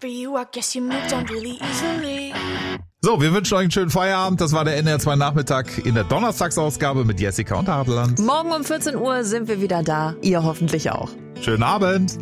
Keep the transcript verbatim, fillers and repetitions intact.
for you, I guess you moved on really easily. So, wir wünschen euch einen schönen Feierabend. Das war der N D R zwei Nachmittag in der Donnerstagsausgabe mit Jessica und Hadeland. Morgen um vierzehn Uhr sind wir wieder da. Ihr hoffentlich auch. Schönen Abend.